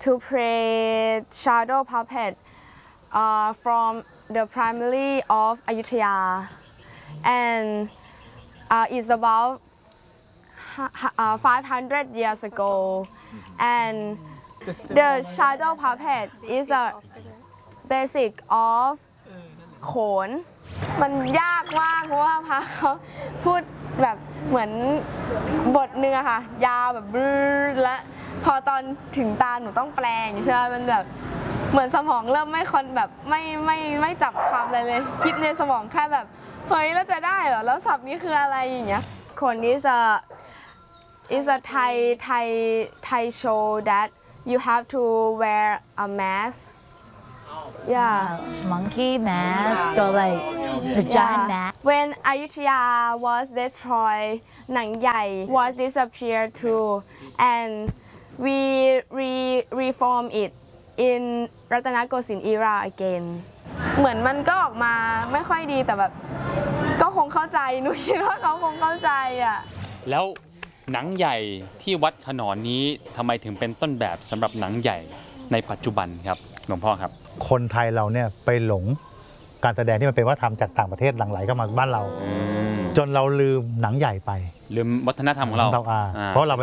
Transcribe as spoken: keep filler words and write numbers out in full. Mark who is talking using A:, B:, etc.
A: to play shadow puppet uh, from the primary of Ayutthaya and uh, it's about uh, five hundred years ago and the shadow puppet is a basic of โขนมันยากมากเพราะว่าพระเขาพูดแบบเหมือนบทนึงอะค่ะยาวแบบบลื้อและพอตอนถึงตาหนูต้องแปลงใช่ไหมมันแบบเหมือนสมองเริ่มไม่คอนแบบไม่ไม่ไม่จับความอะไรเลยคิดในสมองแค่แบบเฮ้ยแล้วจะได้เหรอแล้วศัพท์นี้คืออะไรอย่างเงี้ยโขนนี้จะ is a Thai Thai Thai show that you have to wear a mask yeah
B: monkey mask or like the giant mask
A: when Ayutthaya was destroyed Nang Yai was disappeared too and we re reform it in Ratanakosin era again เหมือนมันก็ออกมาไม่ค่อยดีแต่แบบก็คงเข้าใจหนูคิดว่าเขาคงเข้าใจอ่ะ
C: แล้วหนังใหญ่ที่วัดขนอนนี้ทำไมถึงเป็นต้นแบบสำหรับหนังใหญ่ในปัจจุบันครับหลวงพ่อครับ
D: คนไทยเราเนี่ยไปหลงการแสดงที่มันเป็นวัฒนธรรมจากต่างประเทศหลั่งไหลเข้ามาบ้านเราจนเราลืมหนังใหญ่ไป
C: ลืมวัฒนธรรมของเรา
D: เพราะเรา